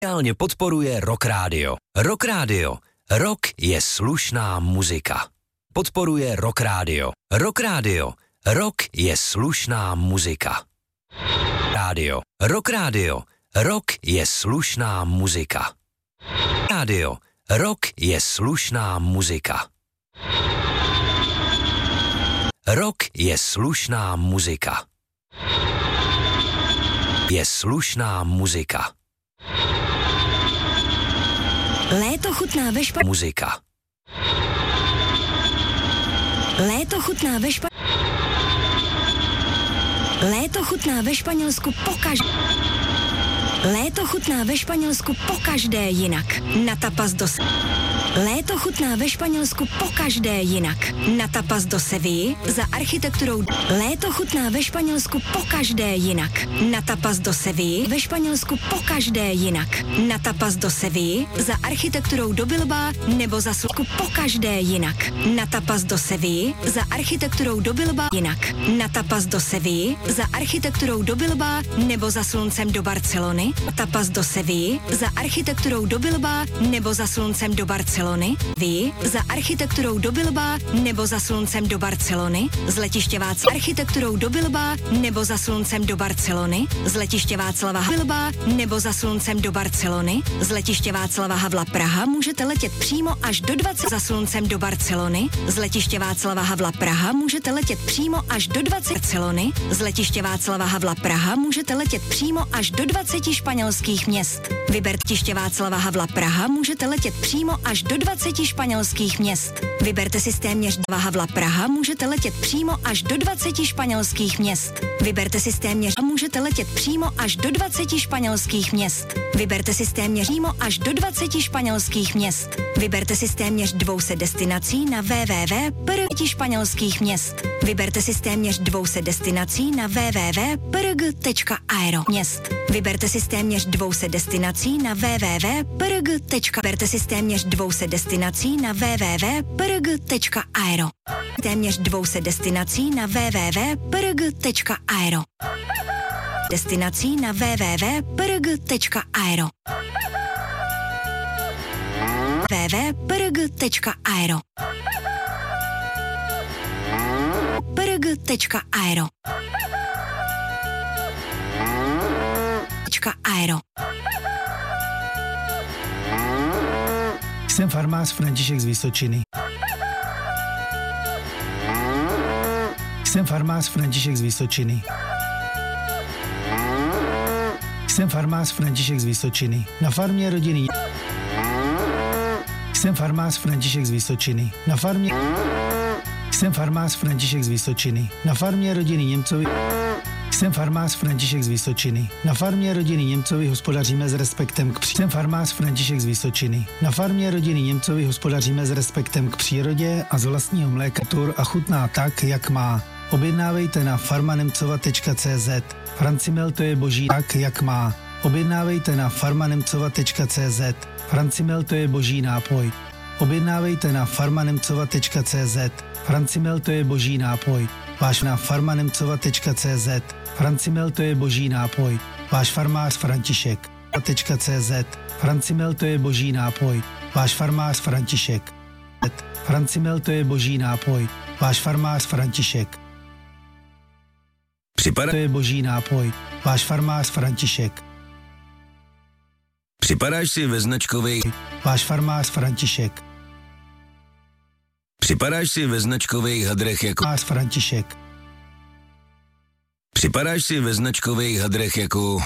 Reálně podporuje Rock Radio. Rock Radio. Rock je slušná muzika. Podporuje Rock Radio. Rock Radio. Rock je slušná muzika. Radio. Rock Radio. Rock je slušná muzika. Radio. Rock je slušná muzika. Rock je slušná muzika. Je slušná muzika. Léto chutná ve Španělsku. Muzika. Léto chutná ve Španělsku. Léto chutná ve Španělsku pokaždé. Léto chutná ve Španělsku pokaždé jinak. Na tapas do Léto chutná ve Španělsku pokaždé jinak. Na tapas do Sevilly za architekturou. Léto chutná ve Španělsku pokaždé jinak. Na tapas do Sevilly ve Španělsku pokaždé jinak. Na tapas do Sevilly za architekturou do Bilbao nebo za slunku pokaždé jinak. Na tapas do Sevilly za architekturou do Bilbao jinak. Na tapas do Sevilly za architekturou do Bilbao nebo za sluncem do Barcelony. Tapas do Sevilly za architekturou do Bilbao nebo za sluncem do Barcelony. Vy za architekturou do Bilbao nebo za sluncem do Barcelony. Z letiště Václava architekturou do Bilbao nebo za sluncem do Barcelony. Z letiště Václava Bilbao nebo za sluncem do Barcelony. Z letiště Václava Havla Praha můžete letět přímo až do 20 za sluncem do Barcelony. Z letiště Václava Havla Praha můžete letět přímo až do 20 Barcelony. Z letiště Václava Havla Praha můžete letět přímo až do 20 španělských měst. Vyberte letiště Václava Havla Praha můžete letět přímo až do 20 španělských měst. Vyberte si téměř Havla Praha můžete letět přímo až do 20 španělských měst. Vyberte si téměř a můžete letět přímo až do 20 španělských měst. Vyberte si téměř přímo až do 20 španělských měst. Vyberte si téměř 200 destinací na www.prg španělských měst. Vyberte si téměř 200 destinací na www.prg.aero měst. Vyberte si téměř 200 destinací na www.prg. Vyberte si téměř 200 destinací na www.prg.aero. Téměř 200 destinací na www.prg.aero. Destinací na www.prg.aero. www.prg.aero. prg.aero. Aero. Jsem farmář František z Vysočiny. Jsem farmář František z Vysočiny. Jsem farmář František z Vysočiny. Na farmě rodiny. Jsem farmář František z Vysočiny. Na farmě. Jsem farmář František z Vysočiny. Na farmě rodiny Němcovi. Jsem farmář František z Vysočiny. Na farmě rodiny Němcovi hospodaříme s respektem k Jsem farmář František z Vysočiny. Na farmě rodiny Němcovi hospodaříme s respektem k přírodě a z vlastního mléka tur a chutná tak, jak má. Objednávejte na farmanemcova.cz. Francimel to je boží tak, jak má. Objednávejte na farmanemcova.cz. Francimel to je boží nápoj. Objednávejte na farmanemcova.cz. Francimel to je boží nápoj. Váš na farmanemcova.cz. Francimel to je boží nápoj. Váš farmář František. .cz. Francimel to je boží nápoj. Váš farmář František. Francimel to je boží nápoj. Váš farmář František. Připadá to je boží nápoj. Váš farmář František. Připadáš si ve značkovej. Váš farmář František. Připadáš si ve značkových hadrech jako Farmář František. Připadáš si ve značkových hadrech jako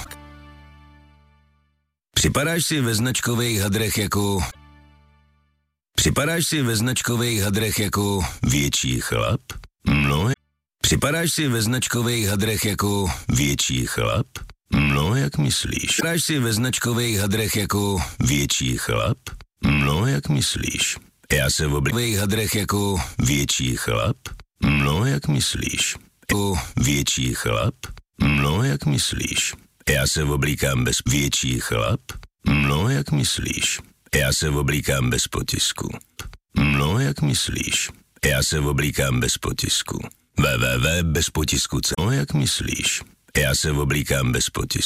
Připadáš si ve značkových hadrech jako Připadáš si ve značkových hadrech jako větší chlap? No, připadáš si ve značkových hadrech jako větší chlap? No, jak myslíš? Připadáš si ve značkových hadrech jako větší chlap? No, jak myslíš? Já se v oblíkových hadrech jako větší chlap? No, jak myslíš? Jako větší chlap? No, jak myslíš? Já se oblíkám bez větší chlap? No, jak myslíš? Já se oblíkám bez potisku. No, jak myslíš? Já se oblíkám bez potisku. www bez potisku. No, jak myslíš? Já se oblíkám bez potisku.